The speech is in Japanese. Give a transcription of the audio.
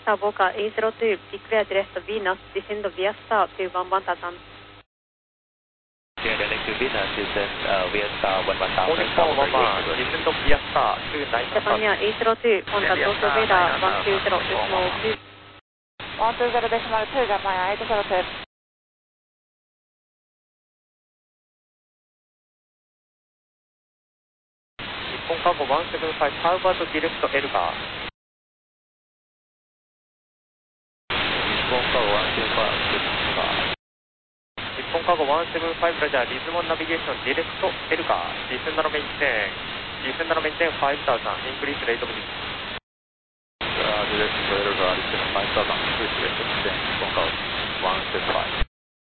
Star Boca 802, be clear direct to Venus, descend via Star to 11000. Clear direct to Venus, descend via Star 11000. Morning 411, descend via Star 29000. Japan 802, contact Total Radar 120, decimal 2. 120 decimal 2, Japan 802. 日本カーゴ175タウバードディレクトエルガー。 日本カーゴ175 日本カーゴ175ラジャーリズムオンナビゲーションディレクトエルガー。ディセンダのメインテン、ディセンダのメインテン5000、インクリースレートブリッジ。 ディレクトエルガー、ディセンダ5000、インクリースレートブリッジ、日本カーゴ175。